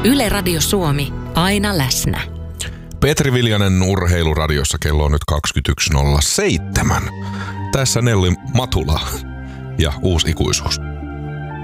Yle Radio Suomi, aina läsnä. Petri Viljanen Urheiluradiossa, kello on nyt 21.07. Tässä Nelli Matula ja Uusi ikuisuus.